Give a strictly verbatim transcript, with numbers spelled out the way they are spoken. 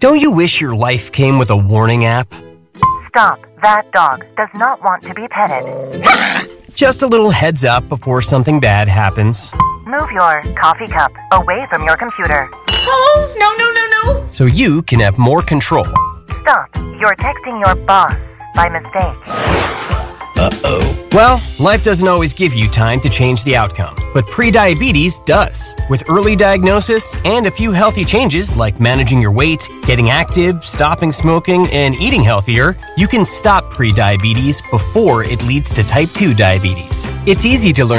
Don't you wish your life came with a warning app? Stop. That dog does not want to be petted. Just a little heads up before something bad happens. Move your coffee cup away from your computer. Oh, no, no, no, no. So you can have more control. Stop. You're texting your boss by mistake. Uh-oh. Well, life doesn't always give you time to change the outcome, but prediabetes does. With early diagnosis and a few healthy changes like managing your weight, getting active, stopping smoking, and eating healthier, you can stop prediabetes before it leads to type two diabetes. It's easy to learn